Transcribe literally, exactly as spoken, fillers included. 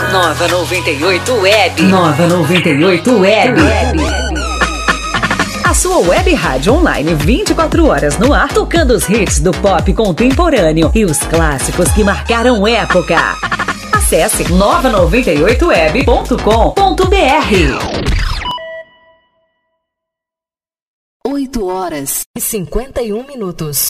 Nova noventa e oito Web. Nova noventa e oito Web. A sua web rádio online vinte e quatro horas no ar, tocando os hits do pop contemporâneo e os clássicos que marcaram época. Acesse nova noventa e oito web ponto com ponto br. oito horas e cinquenta e um minutos.